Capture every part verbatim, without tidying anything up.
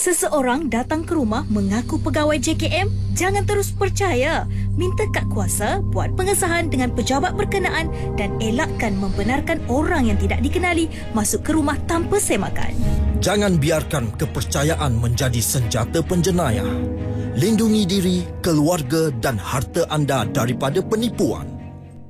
Seseorang datang ke rumah mengaku pegawai J K M? Jangan terus percaya. Minta kad kuasa, buat pengesahan dengan pejabat berkenaan dan elakkan membenarkan orang yang tidak dikenali masuk ke rumah tanpa semakan. Jangan biarkan kepercayaan menjadi senjata penjenayah. Lindungi diri, keluarga dan harta anda daripada penipuan.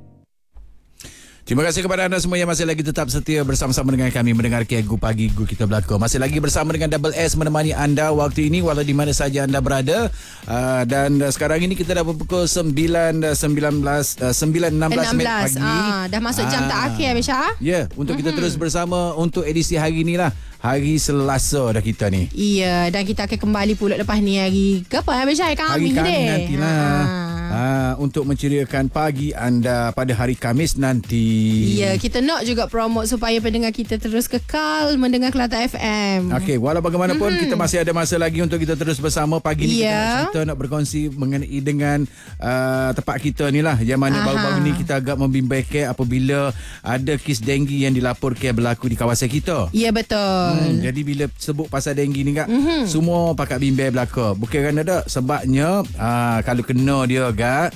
Terima kasih kepada anda semua yang masih lagi tetap setia bersama-sama dengan kami mendengar Gu Pagi Gu Kita Belaka. Masih lagi bersama dengan Double S menemani anda waktu ini walau di mana saja anda berada. Uh, dan uh, sekarang ini kita dah pukul sembilan sembilan belas uh, sembilan enam belas minit pagi. Ah, dah masuk jam ah. terakhir Abisha. Ya, yeah, untuk mm-hmm. kita terus bersama untuk edisi hari ni lah. Hari Selasa dah kita ni. Iya, dan kita akan kembali pula lepas ni hari ke apa Abisha? Hari Khamis Hari Khamis nantilah. Ha. Ha, untuk menceriakan pagi anda pada hari Khamis nanti. Ya, kita nak juga promote supaya pendengar kita terus kekal mendengar Kelate F M. Okey, walau bagaimanapun mm-hmm. kita masih ada masa lagi untuk kita terus bersama pagi ni. Yeah. Kita nak cerita, nak berkongsi mengenai dengan uh, tempat kita ni lah. Yang mana Aha. baru-baru ni kita agak membimbangkan apabila ada kes denggi yang dilaporkan berlaku di kawasan kita. Ya, betul. Hmm, jadi bila sebut pasal denggi ni kak, mm-hmm. semua pakat bimbang belaka. Bukan kerana tak, sebabnya uh, kalau kena dia kak,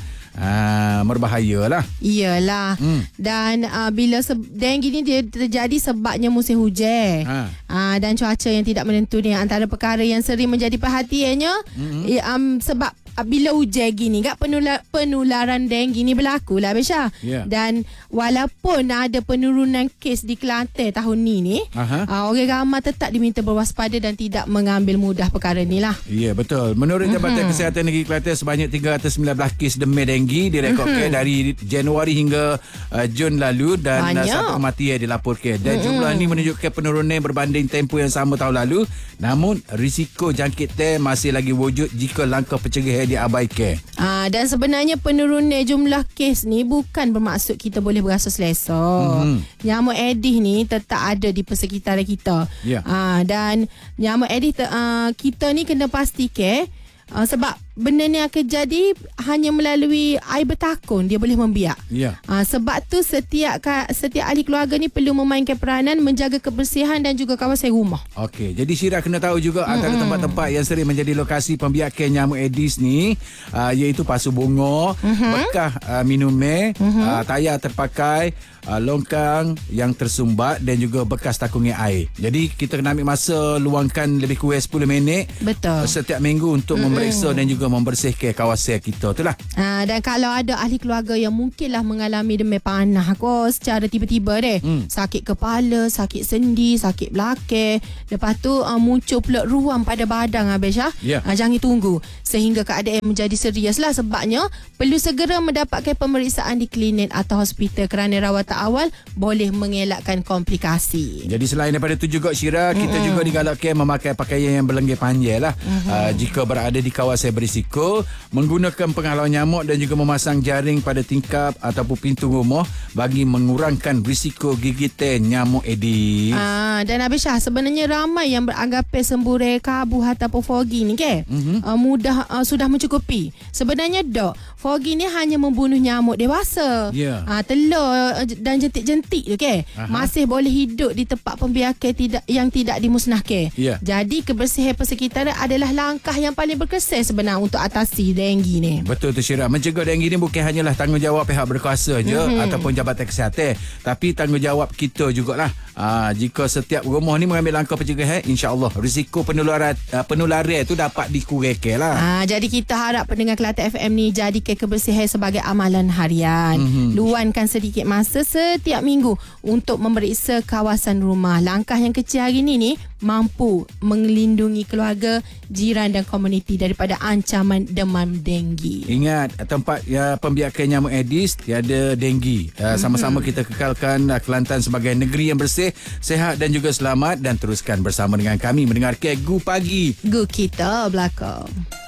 Ah, berbahaya lah. Iyalah. Hmm. Dan uh, bila se- denggi ni dia terjadi sebabnya musim hujan. Ha. Uh, dan cuaca yang tidak menentu ni antara perkara yang sering menjadi perhatiannya. Mm-hmm. Ya, um, sebab uh, bila hujan gini kak penular, penularan denggi ni berlaku lah Abisha. Yeah. Dan walaupun ada penurunan kes di Kelantan tahun ni ni, uh, orang ramai tetap diminta berwaspada dan tidak mengambil mudah perkara ni lah. Ya, yeah, betul. Menurut Jabatan mm-hmm. Kesihatan Negeri Kelantan sebanyak tiga ratus sembilan belas kes demam denggi direkodkan mm-hmm. dari Januari hingga uh, Jun lalu dan uh, satu kematian dilaporkan dan mm-hmm. jumlah ini menunjukkan penurunan berbanding tempoh yang sama tahun lalu, namun risiko jangkit masih lagi wujud jika langkah pencegahan diabaikan. Ah, dan sebenarnya penurunan jumlah kes ni bukan bermaksud kita boleh berasa selesa. Mm-hmm. Nyamuk Aedes ni tetap ada di persekitaran kita. Yeah. Ah, dan nyamuk Aedes uh, kita ni kena pastikan uh, sebab benda ni akan jadi hanya melalui air bertakun dia boleh membiak. Yeah. Uh, sebab tu setiap setiap ahli keluarga ni perlu memainkan peranan menjaga kebersihan dan juga kawasan rumah. Okey, jadi Syirah kena tahu juga mm-hmm. antara tempat-tempat yang sering menjadi lokasi pembiakan nyamuk Aedes ni uh, iaitu pasu bunga, mm-hmm. bekah uh, minuman, mm-hmm. uh, tayar terpakai, uh, longkang yang tersumbat dan juga bekas takungnya air. Jadi kita kena ambil masa luangkan lebih kurang sepuluh minit betul uh, setiap minggu untuk mm-hmm. memeriksa dan juga membersihkan kawasan kita tu lah. Ha, dan kalau ada ahli keluarga yang mungkinlah mengalami demam panah ko secara tiba-tiba deh. Hmm. Sakit kepala, sakit sendi, sakit belakang. Lepas tu uh, muncul pula ruam pada badan Abisha. Yeah. Uh, jangan tunggu sehingga keadaan menjadi serius lah. Sebabnya perlu segera mendapatkan pemeriksaan di klinik atau hospital kerana rawatan awal boleh mengelakkan komplikasi. Jadi selain daripada tu juga Syirah, kita mm-hmm. juga digalakkan memakai pakaian yang berlengan panjang lah. Mm-hmm. Uh, jika berada di kawasan berisiko, menggunakan penghalau nyamuk dan juga memasang jaring pada tingkap ataupun pintu rumah bagi mengurangkan risiko gigitan nyamuk Aedes. Ah, dan Abisha, sebenarnya ramai yang beranggapan sembure kabut ataupun foggy ni ke mm-hmm. uh, mudah uh, sudah mencukupi. Sebenarnya dok, foggy ni hanya membunuh nyamuk dewasa. Yeah. Uh, telur uh, dan jentik-jentik tu ke masih boleh hidup di tempat pembiakan tidak yang tidak dimusnahkan. Yeah. Jadi kebersihan persekitaran adalah langkah yang paling berkesan sebenarnya untuk atasi denggi ni. Betul tu Syirah. Mencegah denggi ni bukan hanyalah tanggungjawab pihak berkuasa je mm-hmm. ataupun Jabatan Kesihatan, tapi tanggungjawab kita jugalah. Aa, jika setiap rumah ni mengambil langkah pencegahan, insya-Allah risiko penularan uh, penularan tu dapat dikurangkan lah. Ah, jadi kita harap pendengar Kelate F M ni jadikan kebersihan sebagai amalan harian. Mm-hmm. Luangkan sedikit masa setiap minggu untuk memeriksa kawasan rumah. Langkah yang kecil hari ni ni mampu melindungi keluarga, jiran dan komuniti daripada ancaman demam denggi. Ingat, tempat ya, pembiakan nyamuk Aedes tiada denggi. Uh, sama-sama kita kekalkan uh, Kelantan sebagai negeri yang bersih, sehat dan juga selamat, dan teruskan bersama dengan kami mendengar Gu Pagi Gu Kita Belaka.